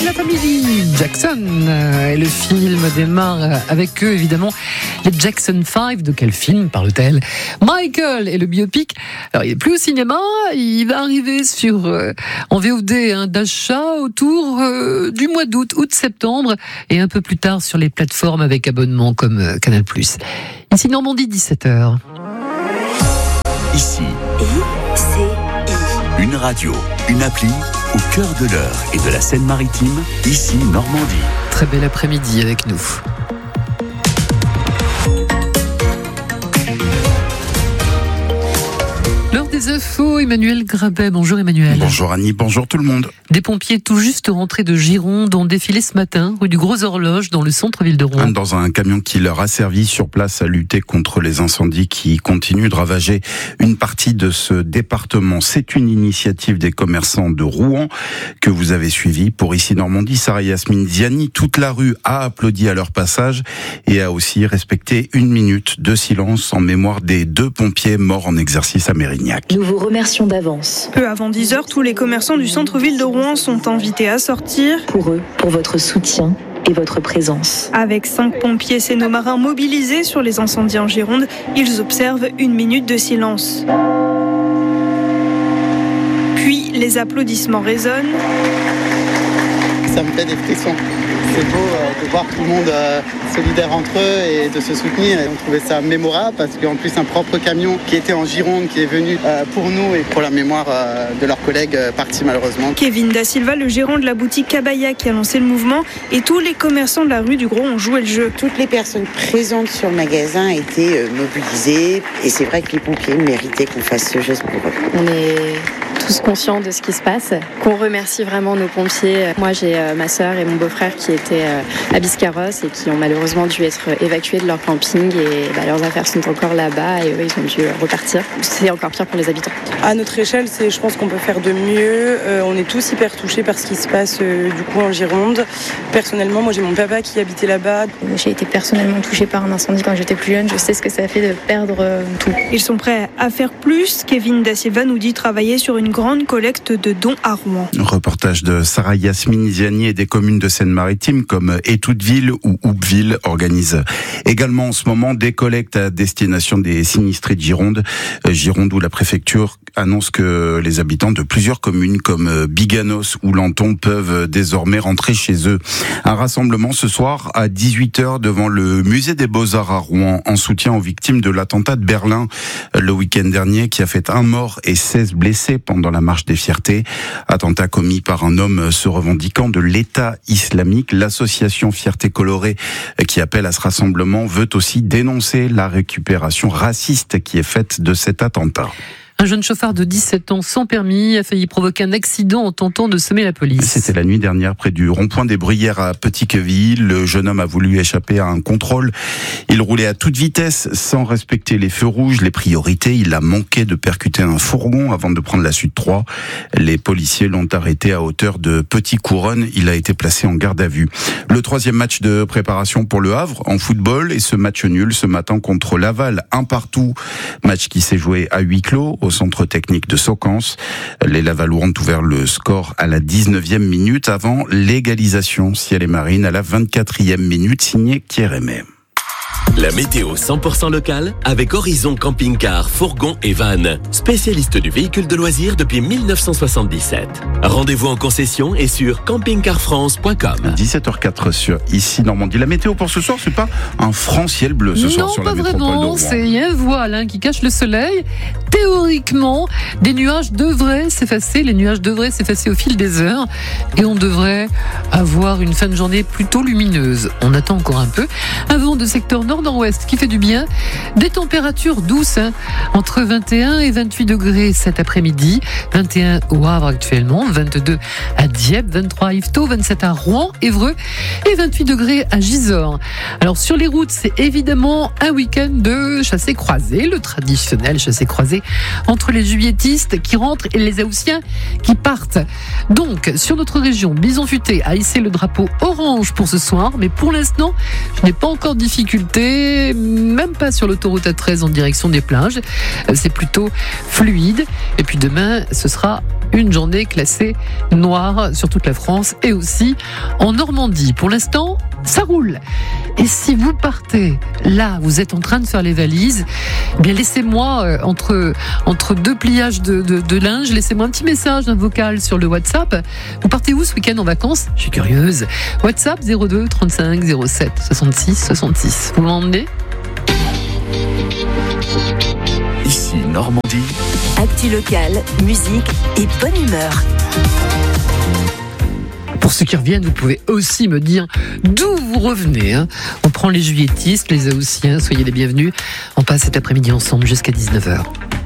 la famille Jackson. Et le film démarre avec eux, évidemment, les Jackson 5. De quel film parle-t-elle ? Michael et le biopic. Alors, il n'est plus au cinéma, il va arriver en VOD d'achat autour du mois août-septembre, et un peu plus tard sur les plateformes avec abonnement comme Canal+. Ici Normandie, 17h. Ici, une radio, une appli au cœur de l'Eure et de la Seine-Maritime. Ici Normandie. Très bel après-midi avec nous. L'heure des infos, Emmanuel Grabet. Bonjour Emmanuel. Bonjour Annie, bonjour tout le monde. Des pompiers tout juste rentrés de Gironde ont défilé ce matin rue du Gros Horloge dans le centre-ville de Rouen. Dans un camion qui leur a servi sur place à lutter contre les incendies qui continuent de ravager une partie de ce département. C'est une initiative des commerçants de Rouen que vous avez suivie. Pour Ici Normandie, Sarah Yasmine Ziani, toute la rue a applaudi à leur passage et a aussi respecté 1 minute de silence en mémoire des 2 pompiers morts en exercice à Mérignac. Nous vous remercions d'avance. Peu avant 10h, tous les commerçants du centre-ville de Rouen sont invités à sortir. Pour eux, pour votre soutien et votre présence. Avec 5 pompiers sénomarins mobilisés sur les incendies en Gironde, ils observent 1 minute de silence. Puis les applaudissements résonnent. Ça me fait des frissons. C'est beau de voir tout le monde solidaire entre eux et de se soutenir. Et on trouvait ça mémorable parce qu'en plus un propre camion qui était en Gironde, qui est venu pour nous et pour la mémoire de leurs collègues partis malheureusement. Kevin Da Silva, le gérant de la boutique Cabaya qui a lancé le mouvement, et tous les commerçants de la rue du Gros ont joué le jeu. Toutes les personnes présentes sur le magasin étaient mobilisées et c'est vrai que les pompiers méritaient qu'on fasse ce geste pour eux. On est tous conscients de ce qui se passe, qu'on remercie vraiment nos pompiers. Moi j'ai ma sœur et mon beau-frère qui étaient à Biscarrosse et qui ont malheureusement dû être évacués de leur camping et leurs affaires sont encore là-bas et eux ils ont dû repartir. C'est encore pire pour les habitants. À notre échelle, je pense qu'on peut faire de mieux. On est tous hyper touchés par ce qui se passe du coup en Gironde. Personnellement, moi j'ai mon papa qui habitait là-bas. J'ai été personnellement touchée par un incendie quand j'étais plus jeune. Je sais ce que ça fait de perdre tout. Ils sont prêts à faire plus. Kevin Da Silva nous dit travailler sur une grande collecte de dons à Rouen. Reportage de Sarah Yasmine Ziani et des communes de Seine-Maritime comme Étoudeville ou Houppeville organisent également en ce moment des collectes à destination des sinistrés de Gironde. Gironde où la préfecture annonce que les habitants de plusieurs communes comme Biganos ou Lanton peuvent désormais rentrer chez eux. Un rassemblement ce soir à 18h devant le musée des Beaux-Arts à Rouen en soutien aux victimes de l'attentat de Berlin le week-end dernier qui a fait 1 mort et 16 blessés pendant la marche des fiertés. Attentat commis par un homme se revendiquant de l'État islamique. L'association Fierté Colorée qui appelle à ce rassemblement veut aussi dénoncer la récupération raciste qui est faite de cet attentat. Un jeune chauffard de 17 ans sans permis a failli provoquer un accident en tentant de semer la police. C'était la nuit dernière près du rond-point des Bruyères à Petit-Queville. Le jeune homme a voulu échapper à un contrôle. Il roulait à toute vitesse sans respecter les feux rouges, les priorités. Il a manqué de percuter un fourgon avant de prendre la Sud 3. Les policiers l'ont arrêté à hauteur de Petit-Couronne. Il a été placé en garde à vue. Le 3e match de préparation pour le Havre en football et ce match nul ce matin contre Laval, 1-1. Match qui s'est joué à huis clos au centre technique de Saucans. Les Lavallois ont ouvert le score à la 19e minute avant l'égalisation ciel et marine à la 24e minute signée Kierémé. La météo 100% locale avec Horizon Camping-Car, Fourgon et Van, spécialiste du véhicule de loisirs depuis 1977. Rendez-vous en concession et sur campingcarfrance.com. 17h04 sur Ici Normandie. La météo pour ce soir, c'est pas un franc ciel bleu ce soir sur la métropole de Rouen. Non, pas vraiment, c'est un voile qui cache le soleil. Théoriquement, des nuages devraient s'effacer, les nuages devraient s'effacer au fil des heures et on devrait avoir une fin de journée plutôt lumineuse. On attend encore un peu. Un vent de secteur nord-nord-ouest qui fait du bien. Des températures douces, entre 21 et 28 degrés cet après-midi. 21 au Havre actuellement, 22 à Dieppe, 23 à Yvetot, 27 à Rouen, Évreux et 28 degrés à Gisors. Alors sur les routes, c'est évidemment un week-end de chassé-croisé, le traditionnel chassé-croisé entre les juilletistes qui rentrent et les haussiens qui partent. Donc sur notre région, Bison Futé a hissé le drapeau orange pour ce soir, mais pour l'instant, je n'ai pas encore de difficulté n'est même pas sur l'autoroute A13 en direction des plages. C'est plutôt fluide. Et puis demain, ce sera une journée classée noire sur toute la France et aussi en Normandie. Pour l'instant, ça roule. Et si vous partez, là, vous êtes en train de faire les valises, eh bien laissez-moi, entre deux pliages de linge, laissez-moi un petit message, un vocal sur le WhatsApp. Vous partez où ce week-end en vacances ? Je suis curieuse. WhatsApp 02 35 07 66 66. Vous m'emmenez ? Ici Normandie. Actu locale, musique et bonne humeur. Pour ceux qui reviennent, vous pouvez aussi me dire d'où vous revenez. On prend les juilletistes, les haussiens, soyez les bienvenus. On passe cet après-midi ensemble jusqu'à 19h.